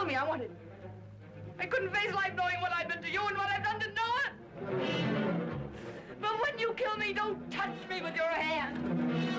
kill me. I want it. I couldn't face life knowing what I've done to you and what I've done to Noah. But when you kill me, don't touch me with your hand.